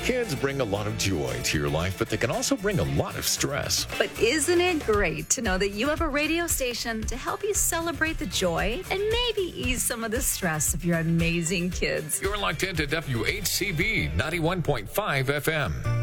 Kids bring a lot of joy to your life, but they can also bring a lot of stress. But isn't it great to know that you have a radio station to help you celebrate the joy and maybe ease some of the stress of your amazing kids? You're locked into WHCB 91.5 FM.